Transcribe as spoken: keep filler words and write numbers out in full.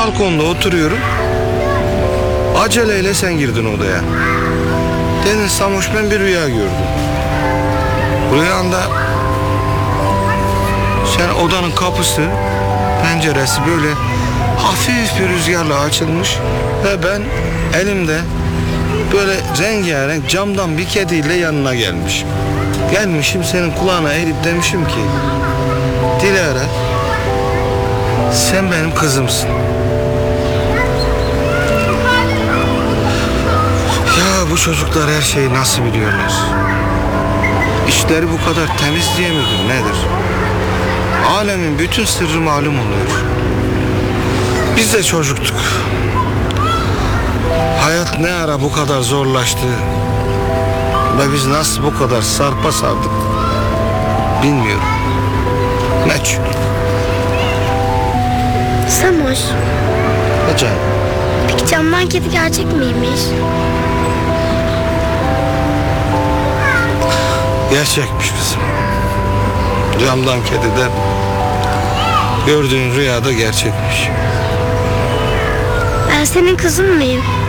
Balkonda oturuyorum. Aceleyle sen girdin odaya. Dedin Samoş, ben bir rüya gördüm. Rüyanda sen odanın kapısı, penceresi böyle hafif bir rüzgarla açılmış ve ben elimde böyle rengarenk camdan bir kediyle yanına gelmişim. Gelmişim senin kulağına eğilip demişim ki, Dilara, sen benim kızımsın. Ya bu çocuklar her şeyi nasıl biliyorlar? İşleri bu kadar temiz diye midir, nedir? Alemin bütün sırrı malum oluyor. Biz de çocuktuk. Hayat ne ara bu kadar zorlaştı ve biz nasıl bu kadar sarpa sardık bilmiyorum. Meçhul. Samoş, Ne canım? peki camdan kedi gerçek miymiş? Gerçekmiş kızım. Camdan kedi de gördüğün rüyada gerçekmiş. Ben senin kızın mıyım?